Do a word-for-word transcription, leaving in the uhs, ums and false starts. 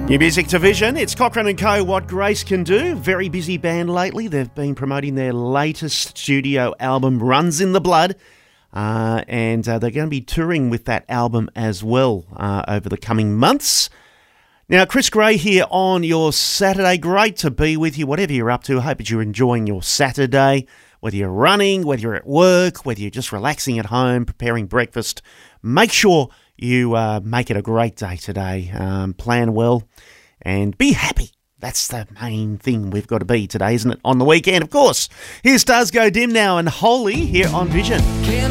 New music to Vision, it's Cochrane and Co. What Grace Can Do. Very busy band lately. They've been promoting their latest studio album, Runs in the Blood, uh, and uh, they're going to be touring with that album as well uh, over the coming months. Now, Chris Gray here on your Saturday. Great to be with you, whatever you're up to. I hope that you're enjoying your Saturday, whether you're running, whether you're at work, whether you're just relaxing at home, preparing breakfast. Make sure you uh, make it a great day today. Um, plan well and be happy. That's the main thing we've got to be today, isn't it? On the weekend, of course. Here's Stars Go Dim now and Holy here on Vision. Can